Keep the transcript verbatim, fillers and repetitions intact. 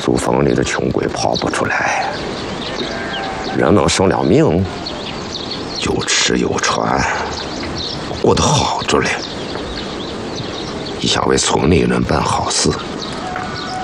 祖坟里的穷鬼跑不出来，人们生了命，有吃有穿，过得好着嘞。你想为村里人办好事，